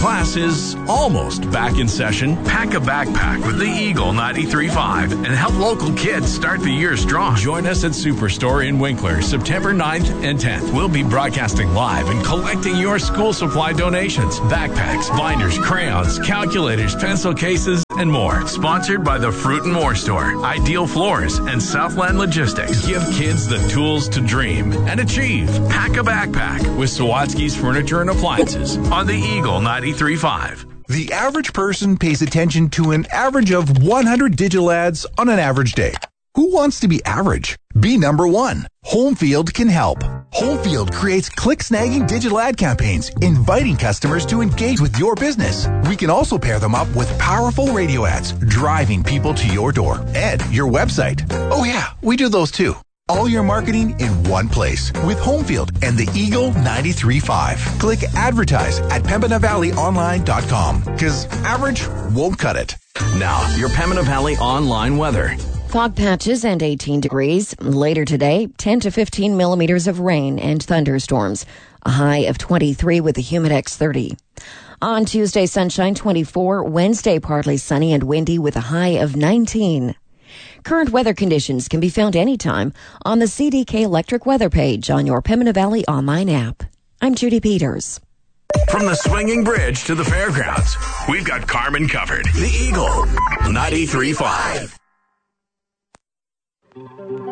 Class is almost back in session. Pack a backpack with the Eagle 93.5 and help local kids start the year strong. Join us at Superstore in Winkler, September 9th and 10th. We'll be broadcasting live and collecting your school supply donations. Backpacks, binders, crayons, calculators, pencil cases, and more. Sponsored by the Fruit and More Store, Ideal Floors, and Southland Logistics. Give kids the tools to dream and achieve. Pack a backpack with Sawatsky's Furniture and Appliances on the Eagle 93.5. The average person pays attention to an average of 100 digital ads on an average day. Who wants to be average? Be number one. Homefield can help. Homefield creates click-snagging digital ad campaigns, inviting customers to engage with your business. We can also pair them up with powerful radio ads, driving people to your door and your website. Oh yeah, we do those too. All your marketing in one place with Homefield and the Eagle 93.5. Click advertise at PembinaValleyOnline.com because average won't cut it. Now, your Pembina Valley online weather. Fog patches and 18 degrees. Later today, 10 to 15 millimeters of rain and thunderstorms. A high of 23 with a Humidex 30. On Tuesday, sunshine 24. Wednesday, partly sunny and windy with a high of 19. Current weather conditions can be found anytime on the CDK Electric weather page on your Pembina Valley online app. I'm Judy Peters. From the swinging bridge to the fairgrounds, we've got Carmen covered. The Eagle 93.5.